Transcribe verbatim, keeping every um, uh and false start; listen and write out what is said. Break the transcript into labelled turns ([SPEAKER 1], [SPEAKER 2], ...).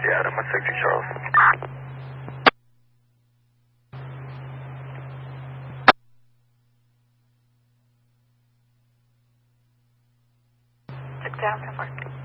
[SPEAKER 1] Adam, one sixty Charles.
[SPEAKER 2] Six down, so far.